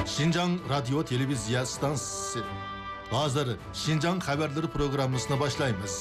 Şinjan Radyo Televizya Stansiyası. Hazır Şinjan Haberleri programmasına başlayımız.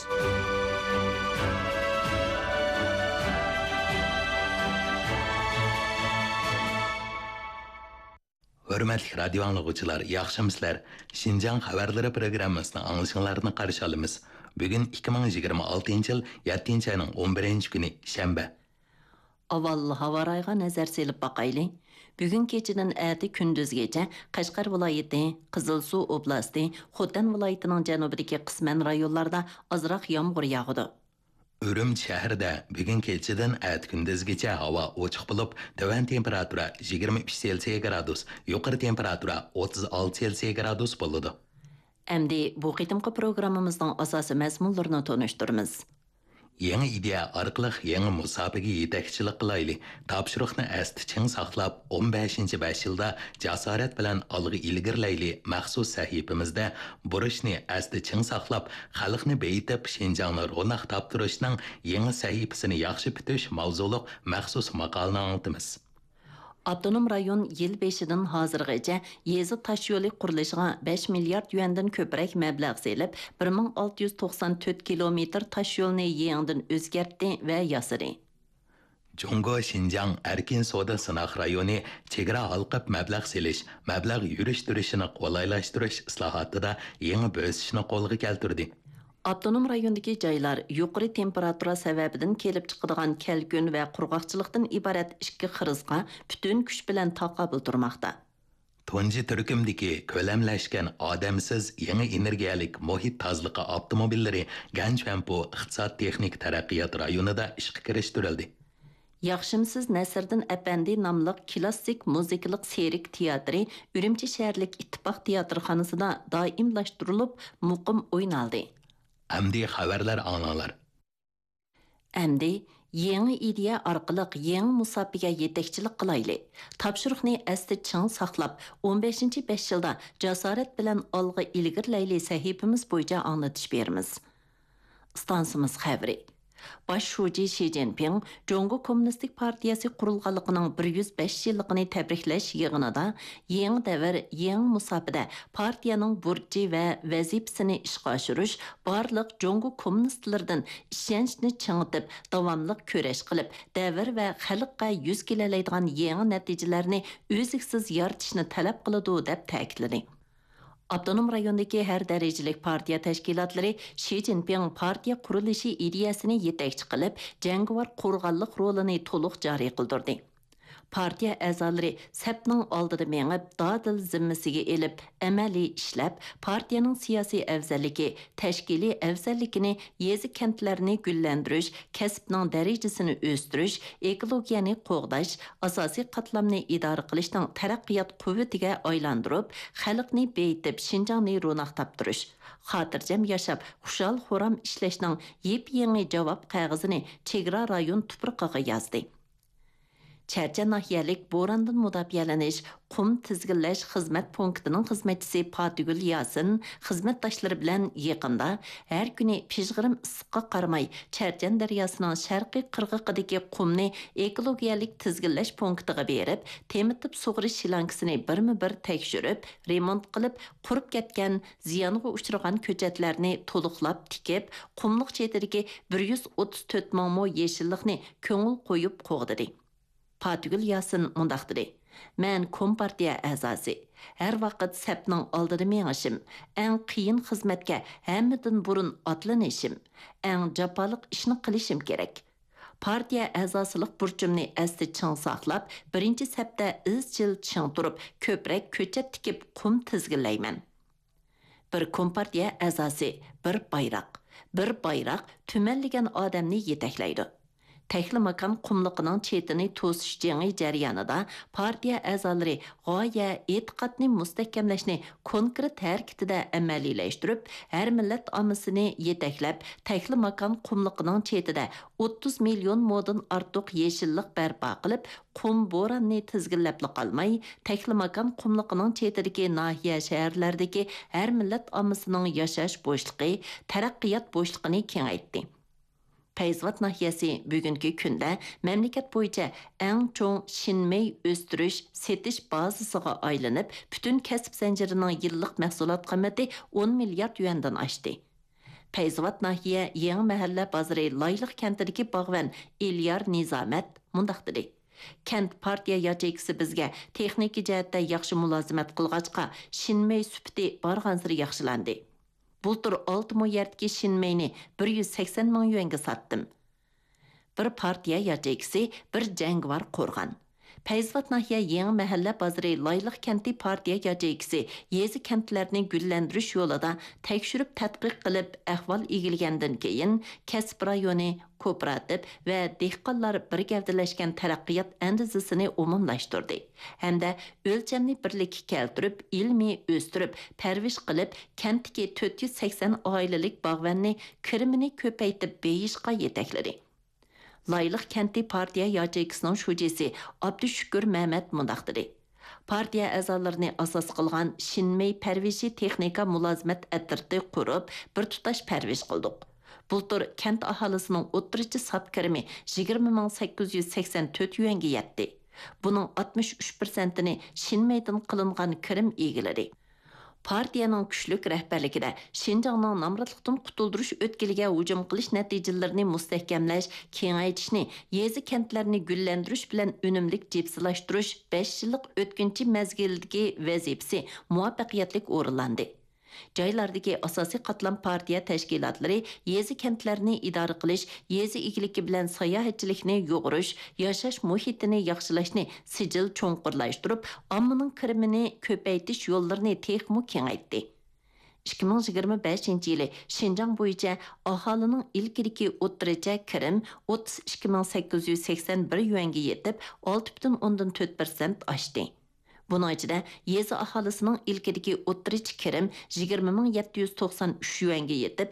Hürmetli radyo anlıqçılar, yaxşımıslar. Şinjan Haberleri programmasını anlaşıllarını qarşı alımız. Bugün 2026 yıl 7. ayının 11. günü şembe. Aval havarayga nazar selip bakaylı. Bugün keçinin äti gündüzgece Qashqar vilayeti, Qizilsuv oblasti, Xotan vilayetining janubidagi qisman rayonlarda azroq yomg'ir yog'di. Ürümçi şəhərdə bugün keçidən ət gündüzgəcə hava ochiq bo'lib, tövan temperatura 23 Selsiya gradus, yuqori temperatura 36 Selsiya gradus bo'ladi. Endi bu qitimqi programmamizning asosiy mazmunlarini tanishtiramiz. Yangi ideya orqali yangi musobaqa yetakchilik qilayli. Topshiriqni asti ching saqlab 15-5 yilda jasorat bilan olg'a ilgirlayli. Maxsus sahifamizda burishni asti ching saqlab, xalqni beyitib Şinjanni ro'naq toptirishning yangi sahifasini yaxshi bitish mavzuliq maxsus maqolani anlatamiz. Abdunum rayon yil 5-dan hozirgacha yezi tash yo'li qurilishiga 5 milliard yuandan ko'proq mablag' selib, 1694 kilometr tash yo'lni yangidan o'zgartdi va yasadi. Jungo Şinjan erkin soda sınaq rayoni chegara halqib mablag' selish, mablag' yurish-turishini qo'laylashtirish islohotida yangi bosishni qo'lga keltirdi. Abdunum rayondagi joylar yuqori temperatura sababidan kelib chiqadigan kelkun va qurg'oqchilikdan iborat ikki xirizga butun kuch bilan taqobil turmoqda. Tunji turkumdagi ko'lamlashgan odamsiz yangi energiyalik muhit tozaligi avtomobillari Ganjvanpo iqtisod texnik taraqqiyot rayonida ishga kirishtirildi. Yaxshimsiz Nasriddin Apandi nomli klassik muzikalik serik teatri Urumchi shaharlik ittifoq teatrxonasida doimlashtirilib muqim o'ynaldi. Amdi xabarlar anlalar. Amdi yangi ideya orqali yangi musobaqa yetakchilik qilayli. Topshiriqni asli ching saqlab, 15-5 yilda jasorat bilan olg'a ilgirlayli sahifamiz bo'yicha anglatish beramiz. Stansimiz xabari. Baş şuji Xi Jinping Jongo Kommunistik Partiyasi qurulganligining 105 yilligini tabriklash yig'inida yangi davr, yangi musobaqada partiyaning burchi va vazifasini ishga oshirish, barliq Jongo kommunistlaridan ishonchni chingitib, davomli kurash qilib, davr va xalqqa yuz kelalaydigan yangi natijalarni o'ziksiz yaratishni talab qiladi deb ta'kidladi. Abdunum rayondagi har darajalik partiya tashkilotlari Xi Jinping partiya qurilishi ideyasini yetakchi qilib, jangovar qo'rg'onlik rolini to'liq joriy qildirdi. Partiya a'zolari sapning oldida mengib, dadil zimmasiga elib, amaliy ishlab, partiyaning siyosiy afzalligi, tashkiliy afzalligini, yezi kentlarni gullantirish, kasbning darajasini o'stirish, ekologiyani qo'g'dash, asosiy qatlamni idora qilishning taraqqiyot quvvatiga aylantirib, xalqni beyitib, Şinjanni ro'naq toptirish, xotirjam yashab, xushal-xuram ishlashning yep-yangi javob qog'ozini chegara rayon tuprog'iga yozdi. Chərcən nahiyalik bo'rondan mudofialanish qum tizginlash xizmat punktining xizmatchisi Patigul Yasin xizmatdoshlari bilan yaqinda har kuni pishg'irim issiqqa qaramay Chərcən daryosining sharqiy qirg'oqidagi qumni ekologiyalik tizginlash punktiga berib, temitib sug'urish shilankasini birma-bir tekshirib, remont qilib, qurib ketgan, ziyonga uchragan ko'chatlarni to'liqlab tikib, qumliq chetidagi 134 ming mo yeshillikni ko'ngil qo'yib qo'g'didi. Patigul Yasin mundaq dedi. Men kompartiya a'zosi. Har vaqt sapning oldida mengishim, eng qiyin xizmatga hammadan burun otlanishim, eng jafoliq ishni qilishim kerak. Partiya a'zosilik burchimni asli ching saqlab, birinchi sapda izchil ching turib, ko'prak ko'chat tikib qum tizginlayman. Bir kompartiya a'zosi, bir bayroq tumanlagan odamni yetaklaydi. Təhli makam qumluqının chetini to'sish jangi jarayonida partiya a'zolari g'oya, e'tiqodni mustahkamlashni konkret harakatida amaliyləşdirib, har millat ommasini yetaklab, təhli makam qumluqının chetida 30 million moddan ortiq yeshillik barpo qilib, qum bo'ronini tizginlab qolmay, təhli makam qumluqının chetidagi nahiya shaharlardagi har millat ommasining yashash bo'shliqi, taraqqiyot bo'shliqini kengaytdi. Payzvat nahiyasi bugungi kunda mamlakat bo'yicha eng cho'ng shinmey o'stirish, setish bazasiga aylanib, butun kasb zanjirining yillik mahsulot qiymati 10 milliard yuandan oshdi. Payzvat nahiya yangi mahalla bozori Layliq kentidagi bog'van Ilyar Nizomat mundaq dedi. Kent partiya yacheyksi bizga texnik jihatda yaxshi mulozimat qilg'achqa, shinmey supiti barg'ansiri yaxshilandi. Bultur 6 milyardki shinmeyni 180 ming yuanga satdim. Bir partiya yacheyksi, bir jangvar qo'rg'an. Payzvat nahiya yangi mahalla bozori Layliq kenti partiya yacheyksi yezi kentlarni gullantirish yo'lida tekshirib tadqiq qilib ahvol egilgandan keyin kasb rayoni, kooperativ va dehqonlar bir gavdalashgan taraqqiyot andizasini umumlashtirdi. Hamda o'lchamni birlikka keltirib, ilmiy o'stirib, parvish qilib, kentdagi 480 oilalik bog'vanni kirimini ko'paytib beyishqa yetakladi. Layliq kenti partiya yacheyksining shujisi Abdushukur Mehmet mundaq dedi. Partiya a'zolarini asos qilgan shinmey parvishi texnika mulozimat atirti qurib, bir tutash parvish qildik. Bultur kent aholisining o'ttirchi sap kirimi 20.884 yuanga yetdi. Buning 63%ni shinmeydan qilingan kirim egiladi. Partiyaning kuchlik rahbarligida Şinjanning namratlikdan qutuldirish o'tkiliga hujum qilish natijalarini mustahkamlash, kengaytishni, yezi kentlarni gullantirish bilan unumlik jepsilashtirish 5 yillik o'tkinchi mazgildagi vazifasi muvaffaqiyatli o'rinlandi. Joylardagi asosiy qatlam partiya tashkilotlari yezi kentlarni idora qilish, yezi egiligi bilan sayohatchilikni yo'g'irish, yashash muhitini yaxshilashni sijil cho'nqurlashtirib, ommaning kirimini ko'paytirish yo'llarini texmu kengaytdi. 2025 yili Şinjan bo'yicha aholining ilkidagi o'ttiricha kirim 32.881 yuanga yetib, 6.4% oshdi. Bunun içinde yezi ahalisining ilkidagi o'ttirichi kirim 20.793 yuanga yetib,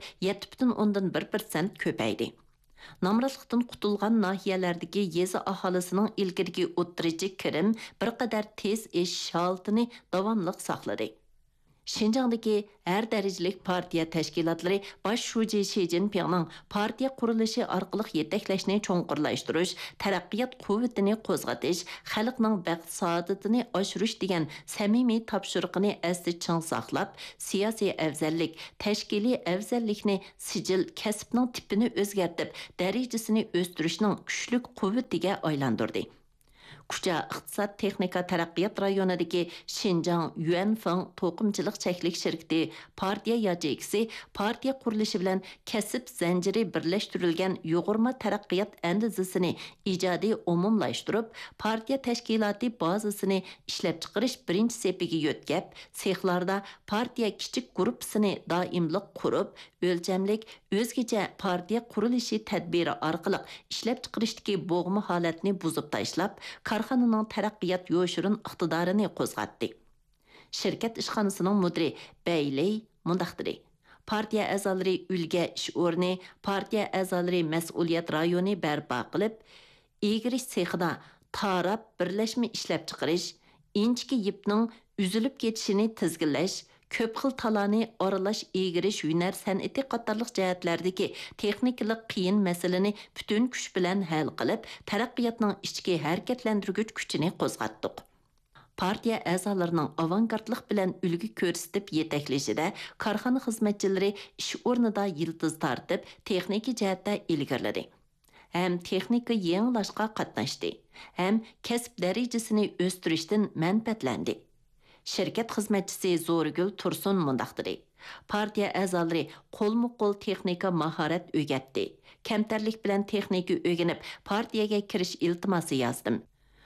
7.1% ko'paydi. Namratlikdan qutulgan nahiyalardagi yezi ahalisining ilkidagi o'ttirichi kirim bir qadar tez eshish holatini davomli saqladi. Şinjandagi har darajalik partiya tashkilotlari bosh shuji Xi Jinpingning partiya qurilishi orqali yetaklashni cho'nqurlashtirish, taraqqiyot quvvatini qo'zg'atish, xalqning baxt saodatini oshirish degan samimiy topshiriqni asli ching saqlab, siyosiy afzallik, tashkiliy afzallikni sijil kasbning tipini o'zgartib, darajasini o'stirishning kuchli quvvatiga aylantirdi. Kucha iqtisod texnika taraqqiyot rayonidagi Şinjan Yuanfeng to'qimchilik cheklik shirkati partiya yacheyksi partiya qurilishi bilan kasb zanjiri birlashtirilgan yo'g'irma taraqqiyot andizasini ijodiy umumlashtirib, partiya tashkiloti bazasini ishlab chiqarish birinchi sepiga yo'tkab, sexlarda partiya kichik guruhini doimlik qurib, o'lchamlik o'zgacha partiya qurilishi tadbiri orqali ishlab chiqarishdagi bo'g'ma holatni buzib tashlab, korxonaning taraqqiyot yo'shirin iqtidorini qo'zg'atdi. Shirkat ishxonasining mudiri Bayley mundaq dedi. Partiya a'zolari ulga ish o'rni, partiya a'zolari mas'uliyat rayoni barpo qilib, egirish sexida tarab birlashma ishlab chiqarish, inchki yipning uzilib ketishini tizginlash, ko'p xil talani oralash egirish hunar san'ati qatorliq jihatlardagi texnikalik qiyin masalani butun kuch bilan hal qilib, taraqqiyotning ichki harakatlantirgich kuchini qo'zg'atdik. Partiya a'zolarining avangardlik bilan ulgu ko'rsatib yetaklashida korxona xizmatchilari ish o'rnida yildiz tortib, texnik jihatda ilgirladi. Ham texnika yengilashga qatnashdi, ham kasb darajasini o'stirishdan manfaatlandi. Şirket xizmatchisi Zo'rgul Tursun mundaq dedi. Partiya a'zolari qo'lma-qo'l texnika mahorat o'rgatdi. Kamtarlik bilan texnika o'rganib, partiyaga kirish iltimosi yozdim.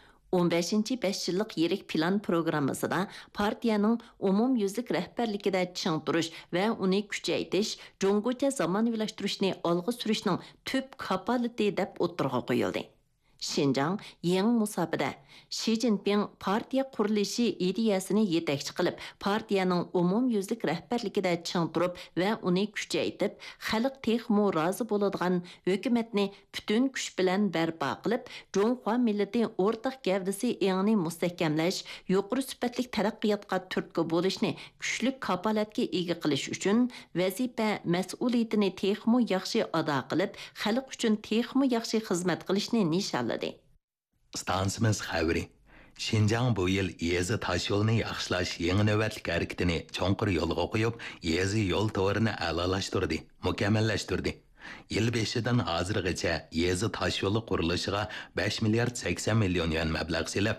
15-5 yillik yirik plan programmasida partiyaning umumyuzlik rahbarligida ching turish va uni kuchaytirish, Junggocha zamonaviylashtirish olg'a surishning tub kapolati deb o'tirg'a qo'yildi. Şinjan yeni musabida Xi Jinping partiya qurilishi ideyasini yetakchi qilib, partiyaning umumyuzlik rahbarligida ching turib va uni kuchaytirib, xalq texmo rozi bo'ladigan hukumatni butun kuch bilan barpo qilib, Jonghua millati o'rtaq gavdasi engini mustahkamlash, yuqori sifatli taraqqiyotga turtki bo'lishni kuchli kapolatga ega qilish uchun vazifa mas'uliyatini texmo yaxshi ado qilib, xalq uchun texmo yaxshi xizmat qilishni nishonladi. Stansimiz xabari. Şinjan bu yıl yezi taş yolunu yaxşılaş yeni nöbetlik hareketini çoğunqur yolga qoyup, yezi yol tovarını əlalaştırdı, mükemmelleştirdi. Yıl 5'den hazırgacha yezi taş yolu quruluşiga 5 milyard 80 milyon yuan mablag' selib,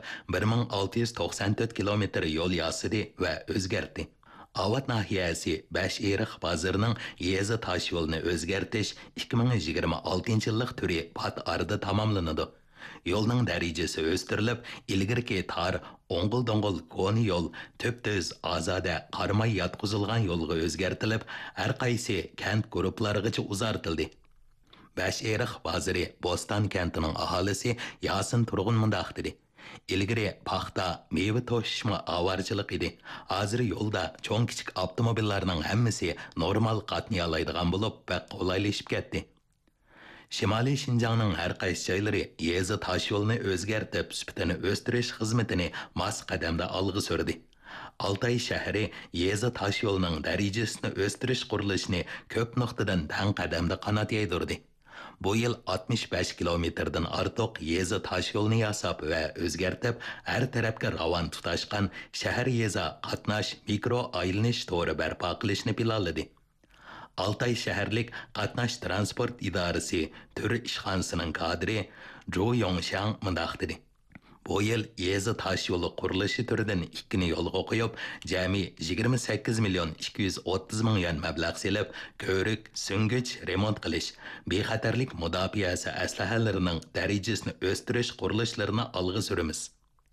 1694 kilometr yol yasidi va o'zgartdi. Avat nahiyasi Beş-Eriq bazarının yezi taş yolunu o'zgartish 2026 yıllık türü pat arada tamamlanadi. Yolning darajasi o'stirilib, ilgirki tar, o'ng'il-do'ng'il koni yo'l, tüp-tüz, ozoda, qarmay yotqizilgan yo'lga o'zgartilib, har qaysi kent guruhlarigacha uzartildi. Beş-Eriq bozori Bo'ston kentining aholisi Yasin Turg'un mundaq dedi. Ilgari paxta, meva to'shishma avarchilik edi. Hozir yo'lda cho'ng kichik avtomobillarning hammasi normal qatnay oladigan bo'lib, bak qulaylashib ketdi. Şimali Şinjanның har qaysi joylari yezi taş yo'lini o'zgartib, sifatini o'stirish xizmatini mas qadamda olg'a surdi. Altay shahri yezi taş yo'lining darajasini o'stirish qurilishini ko'p nuqtadan tang qadamda qanot yaydirdi. Bu yil 65 kilometrdan ortiq yezi taş yo'lini yasab va o'zgartib, har tarafga ravon tutashgan shahar yeza qatnash mikro aylanish to'ri barpo qilishni planladi. Altay shaharlik qatnash transport idorasi turi ishxonasining kadri Zhou Yongxiang mundaq dedi. Bu yil yezi taş yo'li qurilishi turidan ikkini yo'lga qo'yib, jami 28 million 230 ming yuan mablag' selib, ko'rik, so'ngich remont qilish, bexatarlik mudofaasi aslahalarining darajasini o'stirish qurilishlarini olg'a suramiz.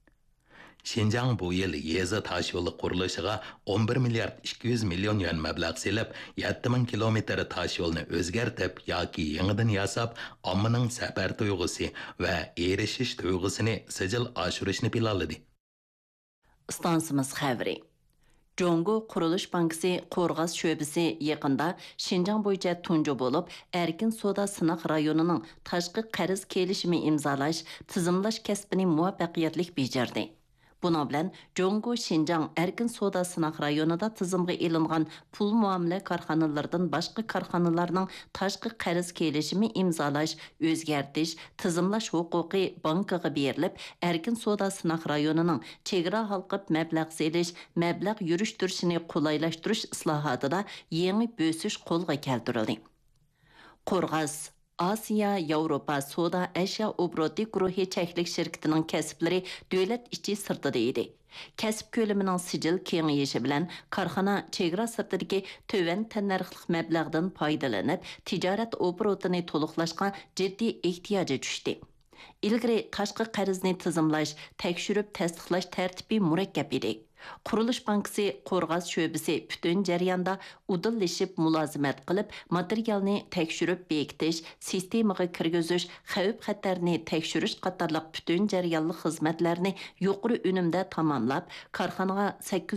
Şinjan bu yıl yezi taş yolu qurilishiga 11 milyard 200 milyon yuan mablag' selib, 7000 kilometr taş yolunu o'zgartib yoki yangidan yasab, ommaning safar tuyg'usi va erishish tuyg'usini sijil oshirishni planladi. Stansimiz xabari. Jongo Qurulush Bankisi Qo'rg'as sho'bisi yaqinda Şinjan bo'yicha tunji bo'lib, erkin soda sınaq rayonining tashqi qarz kelishimi imzolash, tizimlash kasbini muvaffaqiyatli bajardi. Buna bilan Jongo Şinjan erkin soda sınaq rayonida tizimga ilingan pul muomala korxonalaridan boshqa korxonalarning tashqi qarz kelishimi imzolash, o'zgartish, tizimlash huquqi bankiga berilib, erkin soda sınaq rayonining chegara halqib mablag' selish, mablag' yurishtirishini qulaylashtirish islohotida yangi bo'sish qo'lga keltirildi. Qo'rg'as Asiya Yevropa Soda Ashyo Obroti guruhi cheklik shirkatining kasblari davlat ichi sirtida edi. Kasb ko'lamining sijil kengayishi bilan korxona chegara sirtidagi to'van tannarxlik mablag'dan foydalanib, tijorat obrotini to'liqlashga jiddiy ehtiyoji tushdi. Ilgari tashqi qarzni tizimlash, tekshirib tasdiqlash tartibi murakkab edi. Qurulush Bankisi Qo'rg'as sho'bisi butun jarayonda udillashib mulozimat qilib, materialni tekshirib bekitish, sistemaga kirgizish, xavf-xatarni tekshirish qatorliq butun jarayonli xizmatlarni yuqori unumda tamomlab, korxonaga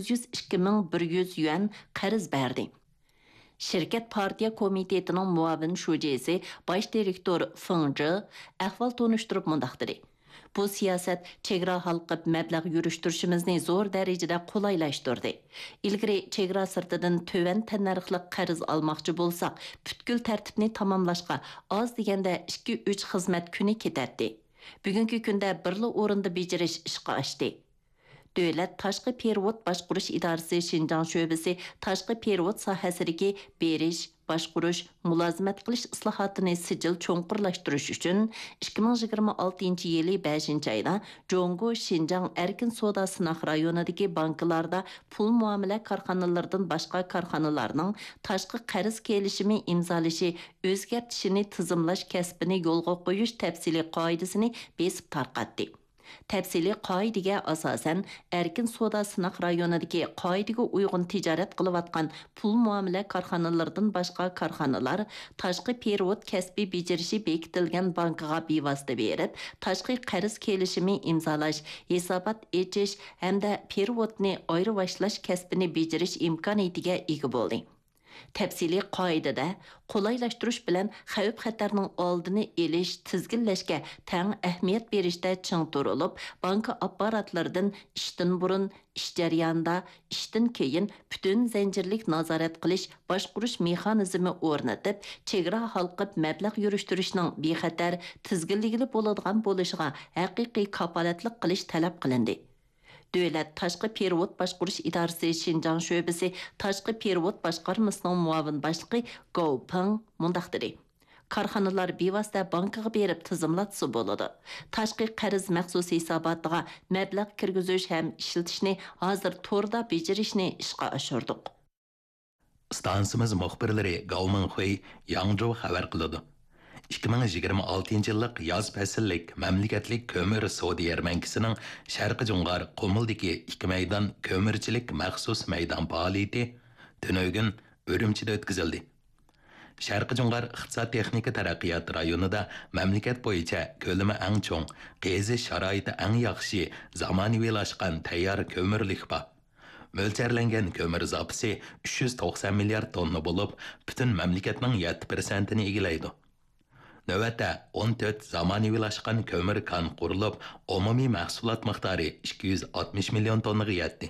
802.100 yuan qarz berdi. Şirket Partiya Komitetining muavin shujesi, bosh direktor Feng Zhe ahvol tonishtirib mundaq dedi. Bu siyosat chegara halqib mablag' yurishtirishimizni zo'r darajada qulaylashtirdi. Ilgari chegara sirtidan to'van tannarxlik qarz olmoqchi bo'lsak, butkul tartibni tamomlashga oz deganda 2-3 xizmat kuni ketadi. Bugungi kunda birli o'rinda bejirish ishga oshdi. Davlat tashqi perevod boshqarish idorasi Şinjan sho'basi tashqi perevod sohasidagi berish, boshqarish, mulozimat qilish islohotini sijil cho'nqurlashtirish uchun 2026-yili 5-oyda Jongo Şinjan erkin soda sınaq rayonidagi banklarda pul muomala korxonalaridan boshqa korxonalarning tashqi qarz kelishimi imzolashi, o'zgartishini tizimlash kasbini yo'lga qo'yish tafsiliy qoidasini besib tarqatdi. Təfsili qoidaga asosan erkin savdo sınaq rayonidagi qoidaga uyg'un tijorat qilayotgan pul muomala korxonalaridan boshqa korxonalar tashqi perevod kasbiy bejirishi bekitilgan bankiga bevosita berib, tashqi qarz kelishimi imzolash, hisobot echish hamda perevodni ayrivashlash kasbini bejirish imkoniyatiga ega bo'ldi. Təfsili qoidada qolaylashtirish bilan xavf-xatarning oldini olish, tizginlashga teng ahamiyat berishda ching turilib, banka apparatlaridan ishdan burun, ish jarayonida, ishdan keyin butun zanjirlik nazorat qilish, boshqarish mexanizmi o'rnatib, chegara halqib mablag' yurishtirishning bexatar, tizginligili bo'ladigan bo'lishiga haqiqiy kafolatlik qilish talab qilindi. Dövlət Taşqı Perevod Başqarış İdarəsi Şinjan şöbəsi Taşqı Perevod Başqarmasının muavin başlığı Gao Peng mundaq dedi. Karxanalar bevosita bankaga berib tizimlatsa bo'ladi. Tashqi qarz maxsus hisobotiga mablag' kirgizish ham ishlatishni hozir to'rda bejirishni ishga oshirdik. Stansimiz muxbirlari Gao Menghui Yangzhou xabar qiladi. 2026 yillik yoz fasllik mamlakatlik ko'mir savdo yarmankasining Sharqi Jungar Qumildagi 2 maydon ko'mirchilik maxsus maydon faoliyati tunogin Urumchida o'tkazildi. Sharqi Jungar iqtisod texnika taraqqiyot rayonida mamlakat bo'yicha ko'lami eng cho'ng, qazish sharoiti eng yaxshi, zamonaviylashgan tayyor ko'mirlik bor. Mo'ljallangan ko'mir zapasi 390 milliard tonna bo'lib, butun mamlakatning 7%ni egallaydi. Növətdə 14 zamonaviylashgan ko'mir kon qurilib, umumiy mahsulot miqdori 260 million tonnaga yetdi.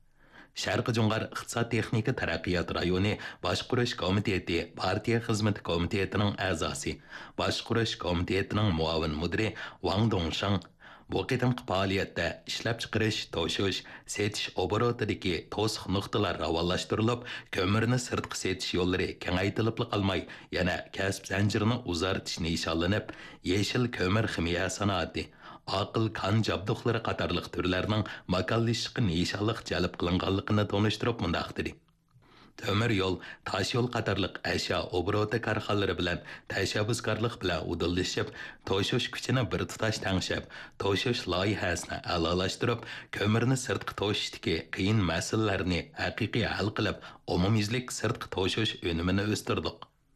Sharqi Jungar iqtisod texnika taraqqiyot rayoni boshqarish komiteti partiya xizmati komitetining a'zosi, boshqarish komitetining muavin mudiri Wang Dongshang bu qitimqi faoliyatda ishlab chiqarish, to'shish, setish oborotidagi to'siq nuqtalar ravonlashtirilib, ko'mirni sirtqi setish yo'llari kengaytirilib qolmay, yana kasb zanjirini uzartish nishonlanib, yeshil ko'mir ximiya sanoati, aql kon jabduqlari qatorliq turlarning makonlashishi nishonliq jalb qilinganligini tonishtirib mundaq dedi. Temir yo'l, tosh yo'l qatorliq ashyo obroti korxonalari bilan tashabbuskorlik bilan udillashib, to'shish kuchini bir tutash tangshab, to'shish loyihasini a'lolashtirib, ko'mirni sirtqi to'shishdagi qiyin masalalarni haqiqiy hal qilib, umumyuzlik sirtqi to'shish unumini o'stirdik.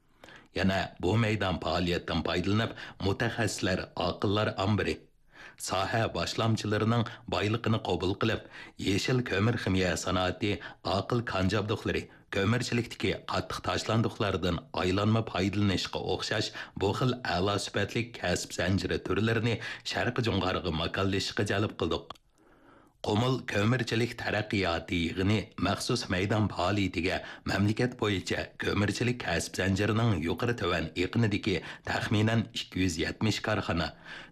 Yana bu maydon faoliyatdan foydalanib, mutaxassislar, aqllar ambiri soha boshlamchilarining boyligini qabul qilib, yeshil ko'mir ximiya sanoati, aql konjabduqlari, ko'mirchilikdagi qattiq tashlandiqlardan aylanma foydalanishga o'xshash bu xil a'lo sifatli kasb zanjiri turlarini Sharqi Jungarga makonlashishga jalb qildik. Qumul ko'mirchilik taraqqiyoti yig'ini maxsus maydon faoliyatiga mamlakat bo'yicha ko'mirchilik kasb zanjirining yuqori tovan iqnidagi taxminan 270 korxona,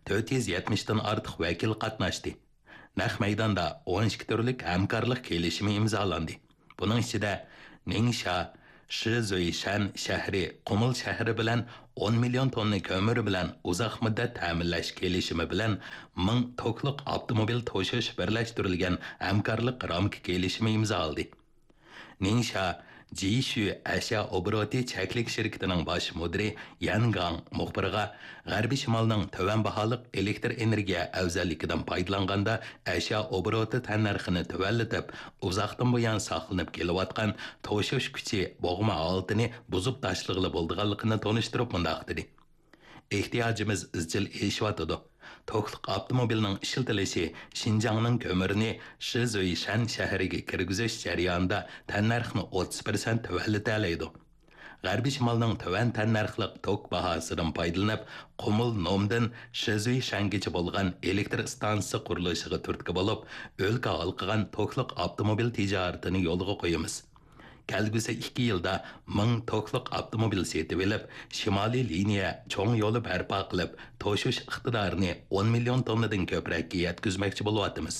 470 dan ortiq vakil qatnashdi. Naq maydonda 12 turlik hamkorlik kelishimi imzolandi. Buning ichida Ningxia, Shizhuishan shahri, Qumul shahri bilan 10 million tonna ko'mir bilan uzoq muddat ta'minlash kelishimi bilan 1000 tokliq avtomobil to'shish birlashtirilgan hamkorlik ramka kelishimi imzolandi. Ningxia Jishu ashyo obroti cheklik shirkatining bosh mudiri Yangang muxbirga G'arbiy shimolning tovan baholiq elektr energiya afzalligidan foydalanganda ashyo obroti tannarxini tuvallatib, uzoqdan buyon saqlanib kelayotgan to'shish kuchi bo'g'ma holatini buzib tashlag'ili bo'lganligini tonishtirib mundaq dedi. Ehtiyojimiz izchil eshyotidi. To'qliq avtomobilning ishlatilishi Xinjiangning ko'mirni Shizhuishan shahriga kirgizish jarayonida tannarxni 30% tuvallatadi. G'arbiy shimolning tuvan tannarxliq tok bahosidan foydalanib, Qumul nomdan Shizhuishangacha bo'lgan elektr stansiyasi qurilishiga turtki bo'lib, o'lka halqigan to'qliq avtomobil tijoratini yo'lga qo'yamiz. Kelgusi 2 yilda 1000 tokliq avtomobil setib olib, shimoliy liniya cho'ng yo'li barpo qilib, to'shish iqtidorini 10 million tonnadan ko'proqqa yetkazmoqchi bo'lyapmiz.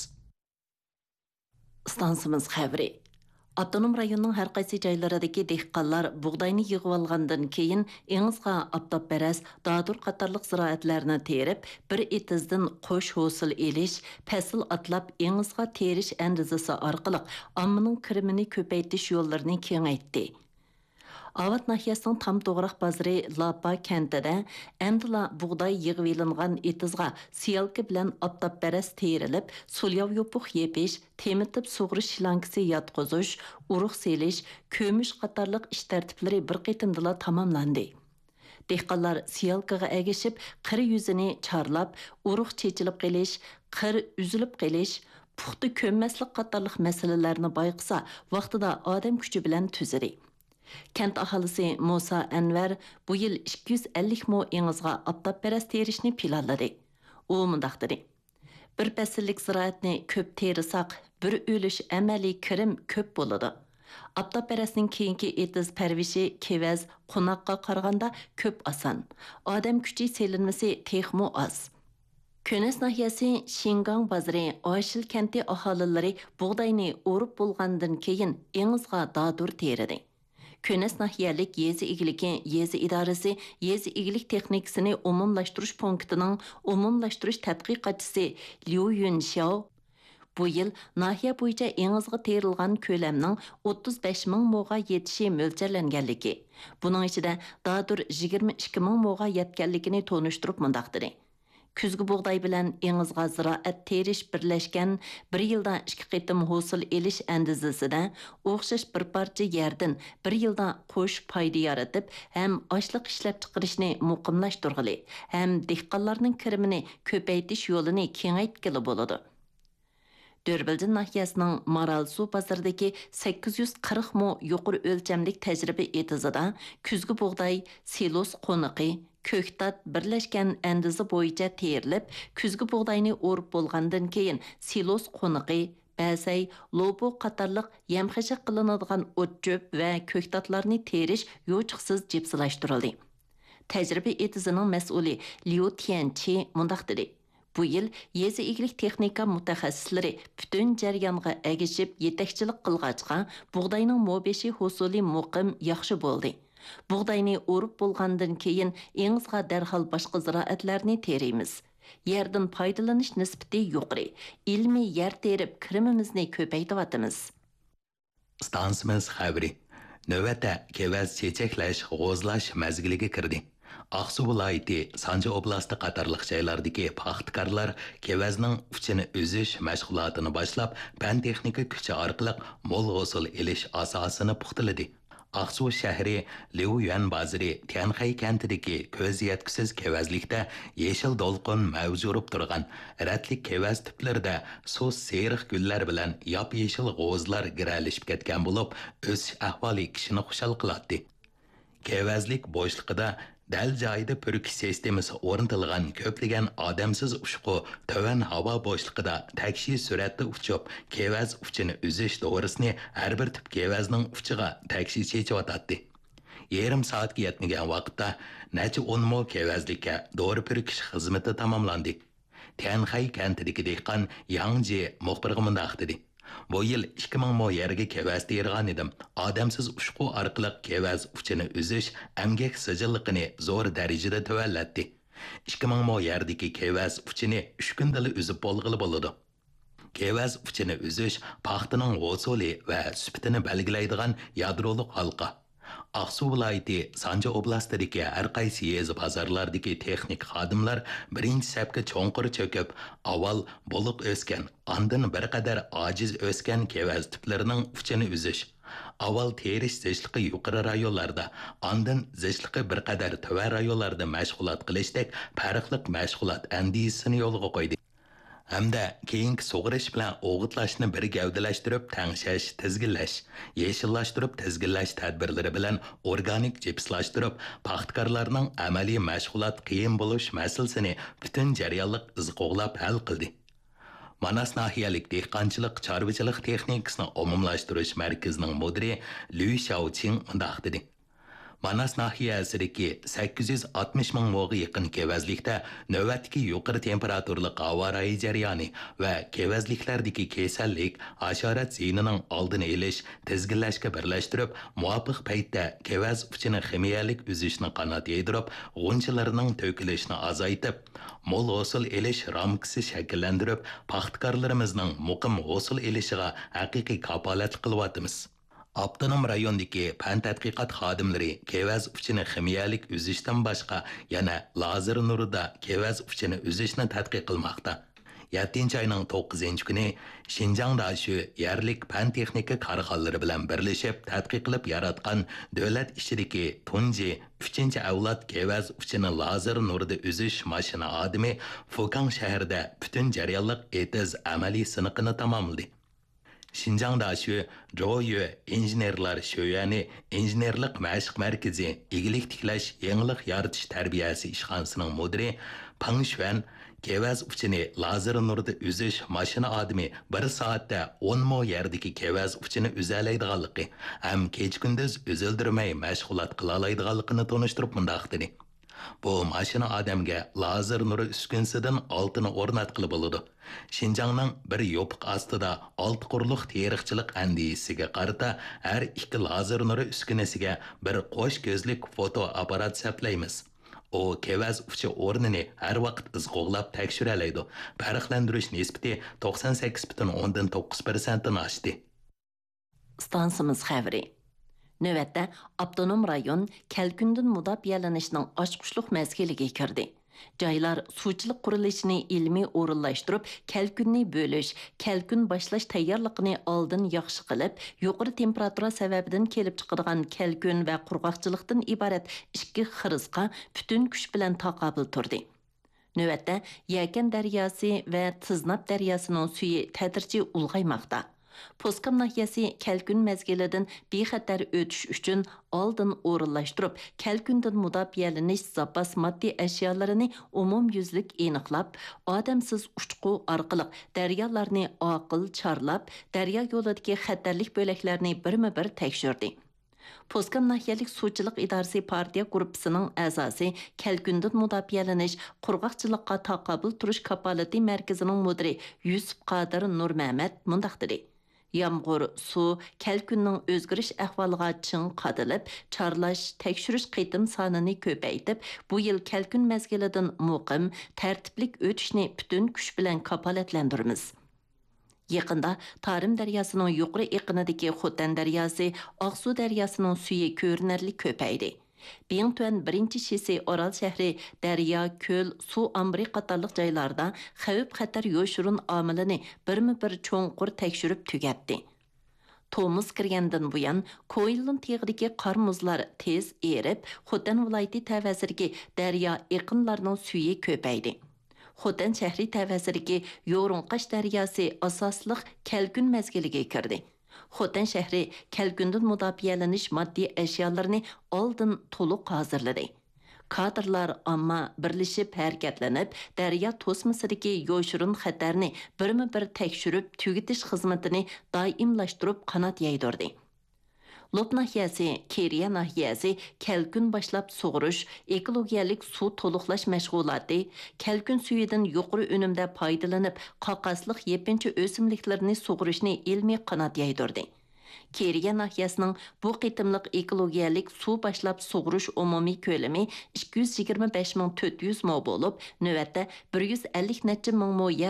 Stansimiz xabari. Avtonom rayonning har qaysi joylaridagi dehqonlar bug'doyni yig'ib olgandan keyin engizga aptopbaras, dadur qatorliq ziroatlarni terib, bir etizdan qo'sh hosil elish, fasl atlab engizga terish andizasi orqali ommaning kirimini ko'paytirish yo'llarini kengaytdi. Avat nahiyəsinin tam toğraq bazarı Lapa kəndində əmdila buğday yığıb elinğan etizğa siyalkı bilən aptap bərəs teyirilib, sulyav yopuq yepiş, temitib suğruş şilankisi yatqızış, uruq seliş, kömüş qatarlıq iş tərtibləri bir qetimdila tamamlandı. Dehqanlar siyalkıға əgişib, qır yüzünü çarlab, uruq çeçilib qeliş, qır üzülüb qeliş, puxtu kömməslik qatarlıq məsələlərini bayqısa, vaxtida adam küçü bilən tüziri. Kent ahalisi Musa Enver bu yıl 250 mo eğizga aptap beres terişini planladı. O mundaq dedi. Bir pəsillik ziraatni köp terisak, bir ölüş əməli kirim köp boladı. Aptap beresinin keyinki etiz pərvişi, kevez, qonaqqa qarğanda köp asan. Adam küçü selinmesi texmo az. Könes nahiyasi Şingang bazarı Aşil kenti ahalileri buğdayni orup bulğandan keyin eğizga dadur teridi. Könes nahiyalik yezi igiliki yezi idaresi yezi igilik texnikasini umumlaştırış punktinin umumlaştırış tədqiqatçısı Liu Yunxiao bu yıl nahiye boyunca eğizga terilgan kölemnin 35 ming moğa yetişi mölçerlengenligi. Bunun içinde dadur 22 ming moğa yetkenligini tonuşturup mundaqdiri. Küzgü buğday bilen eğizga ziraat teriş birleşken bir yılda 2 qitim hosil eliş endizisida o'xshash bir parça yerden bir yılda qo'sh payda yaratib hem açlıq ishlab chiqarishni muqimlashtirg'ili hem dehqonlarning kirimini ko'paytirish yo'lini kengaytgili bo'ladi. Dörbildin nahiyəsinin Maralsu bazarındakı 840 mo yuqur ölçəmlik təcrübə etizida küzgü buğday, silos qoniqi, köktat birləşkən endizi boyunca terilib, küzgü buğdayını orub bolğandan keyin silos qoniqi, bəsəy, lobo qatarlıq yemxəşək qılınadigan ot-çöp və köktatlarını teriş yoçuqsız cipsilaşdırıldı. Təcrübə etizinin məsulü Liu Tianqi mundaq dedi. Bu yıl yezi igilik texnika mutaxassisleri bütün jaryanğa əgişib yetekçilik qılğaçqa buğdayının mobeşi hosuli muqim yaxşı boldu. Buğdayını orub bolğandan keyin eğizga dərhal başqa ziraatlarni terimiz. Yerdən paydalanış nisbati yuqori. İlmi yer terib kirimimizni köpəytivatimiz. Stansimiz xəbri. Növətdə kevəz çeçəkləş, g'ozlash məzgiliga kirdi. Aqsu viloyati, Sanji oblasti qatorliq joylardagi paxtakorlar kevazning uchini uzish mashg'ulotini boshlab, fan texnika kuchi orqali mo'l g'usul elish asosini puxtaladi. Aqsu shahri Liuyuan bozori Tianxay kentidagi ko'z yetkisiz kevazlikda yeshil do'lqin mavjurib turgan ratlik kevaz tiplarida so'z seriq gullar bilan yop-yeshil g'ozlar giralishib ketgan bo'lib, o'sish ahvoli kishini xushal qiladi. Kevazlik bo'shliqida dal joyida purkish sistemasi o'rnatilgan ko'plagan odamsiz ushqu tovan havo bo'shliqida takshi suratda uchib, kevaz uchini uzish to'g'risini har bir tip kevazning uchiga takshi chechyotadi. Yarim soatga yetmagan vaqtda necha 10 mo kevazlikka dori purkish xizmati tamomlandi. Tianxay kentidagi dehqon Yangji muxbirga mundaq dedi. Bu yıl 2000 mo yerga kevaz tergan edim. Odamsiz ushqu orqali kevaz uchini uzish amgak sijilligini zo'r darajada tuvallatdi. 2000 mo yerdagi kevaz uchini 3 kundala uzib bo'lg'ili bo'ladi. Kevaz uchini uzish paxtaning g'usuli va sifatini belgilaydigan yadroliq halqa. Aqsu viloyati Sanji oblastidagi har qaysi yezi bozorlardagi texnik xodimlar birinchi safga cho'nqir cho'kib, avval bo'liq o'sgan, ondan bir qadar ojiz o'sgan kevaz tiplarining uchini uzish. Avval terish zichligi yuqori rayonlarda, ondan zichligi bir qadar tuva rayonlarda mashg'ulot qilishdek farqli mashg'ulot andisini yo'lga qo'ydi. Hamda keyingi sug'urish bilan o'g'itlashni bir gavdalashtirib, tangshash, tizginlash, yeshillashtirib, tizginlash tadbirlari bilan organik jipslashtirib, paxtakorlarning amaliy mashg'ulot qiyin bo'lish masalasini butun jarayonliq izqo'g'lab hal qildi. Manas nahiyalik dehqonchilik chorvachilik texnikasini umumlashtirish markazining mudiri Liu Xiaoqing mundaq dedi. Manas nahiyasidagi 860 ming mo'ga yaqin kevazlikda navbatdagi yuqori temperaturli havo rayi jarayoni va kevazliklardagi kasallik, hasharot ziynining oldini olish, tizginlashga birlashtirib, muvofiq paytda kevaz uchini ximiyalik uzishni qanot yedirib, g'unchalarning to'kilishini azaytib, mo'l g'usul elish ramkasi shakllantirib, paxtakorlarimizning muqim g'usul elishiga haqiqiy kapolat qilyapmiz. Avtonom rayondagi fan tadqiqot xodimlari kevaz uchini ximiyalik uzishdan boshqa yana lazer nurida kevaz uchini uzishni tadqiq qilmoqda. 7 ayning 9 kuni Şinjan'da shu yerlik fan texnika korxonalari bilan birlashib tadqiq qilib yaratgan davlat ishidagi tunji 3-avlod kevaz uchini lazer nurida uzish mashina odami Fukang shahrida butun jarayonliq etiz amaliy siniqini tamomladi. Şinjan'da şu Zhouyu injenerlar şöyani injenerlik məşq mərkəzi igilik tiklash yenilik yaratish tərbiyəsi işxanasının müdiri Pang Xuan kevaz uchini lazer nurida uzish mashina odami 1 soatda 10 mo yerdagi kevaz uchini uzalaydiganligi ham kech-kunduz uzildirmay mashg'ulot qila oladiganligini tonishtirib mundaq dedi. Bu mashina odamga lazer nuri uskunsidan oltini o'rnatqili bo'ladi. Şinjan'ның bir yopiq ostida alt qurluq teriqchilik andisiga qarata har ikki lazer nuri uskunasiga bir qo'sh ko'zlik foto apparat saplaymiz. O kevaz uchi o'rnini har vaqt izg'oqlab tekshiralaydi. Farqlantirish nisbati 98,9% dan oshdi. Stansimiz xəbəri. Növətdə Avtonom rayon kəlkündün müdafiələnişinin açqışlıq məzgiliga kirdi. Joylar suvchilik qurilishini ilmiy o'rinlashtirib, kəlkünni bo'lish, kəlkün başlash tayyorligini oldin yaxshi qilib, yuqori temperatura sababidan kelib chiqadigan kəlkün va qurg'oqchilikdan iborat ikki xirizqa butun kuch bilan taqobil turdi. Növətdə Yakan daryosi va Tiznab daryosining suyi tadrijiy ulg'aymoqda. Poskam nahiyasi kəlkün məzgilidən bexatar ötüş üçün oldin o'rinlashtirib, kəlkündən müdafiəlanish zapas moddiy əşyalarını umumyüzlük aniqlab, odamsiz uçqu orqali daryolarni oqil chorlab, daryo yo'lidagi xatarlik bo'laklarni birma-bir tekshirdi. Poskam nahiyalik suvchilik idorasi partiya gruppasining a'zosi, kəlkündən müdafiəlanish, qurg'oqchilikqa taqobil turish kapolati markazining mudiri Yusuf Qodir Nurmamat mundaq dedi. Yağmur, su, kəlkünның özgürüş əhvalığa çın qadılıb, çarlaş, təkşürüş qeytim sanını köpəytib, bu yıl kəlkün məzgilidən muqim, tərtiblik ötüşni bütün küş bilən kapalətləndirimiz. Yaqında Tarım daryasının yuqori iqinidagi Xotan daryası, Aqsu daryasının suyu ko'rinarli köpəydi. Bingtuan birinchi shesi Oral shahri daryo, ko'l, suv ombiri qatorliq joylarda xavf-xatar yo'shurun omilini birma-bir cho'nqur tekshirib tugatdi. Tomuz kirgandan buyon Koyilning teg'idagi qor muzlar tez erib, Xotan viloyati tavasirigi daryo iqinlarining suyi ko'paydi. Xotan shahri tavasirigi Yo'rinqash daryosi asosliq kəlkün məzgiliga kirdi. Xotan shahri kəlkündən müdafiəlanish moddiy əşyalarını oldin to'liq hozirladi. Kadrlar amma birlashib harakatlanib, daryo to'smasidagi yo'shurun xatarni birma-bir tekshirib, tugitish xizmatini doimlashtirib qanot yaydirdi. Lop nahiyasi, Keriya nahiyasi kəlkün başlap sug'urish, ekologiyalik suv to'liqlash mashg'uloti, kəlkün suyidan yuqori unumda foydalanib, qoqasliq yepinchi o'simliklarni sug'urishni ilmiy qanot yaydirdi. Keriya nahiyasining bu qitimliq ekologiyalik suv başlap sug'urish umumiy ko'lami 225,400 mo bo'lib, navbatda 150 necha ming mo